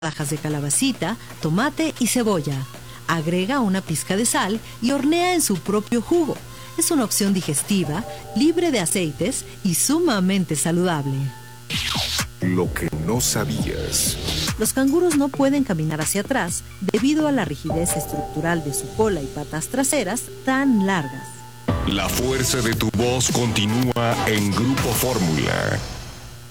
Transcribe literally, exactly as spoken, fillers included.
rodajas de calabacita, tomate y cebolla. Agrega una pizca de sal y hornea en su propio jugo. Es una opción digestiva, libre de aceites y sumamente saludable. Lo que no sabías. Los canguros no pueden caminar hacia atrás debido a la rigidez estructural de su cola y patas traseras tan largas. La fuerza de tu voz continúa en Grupo Fórmula.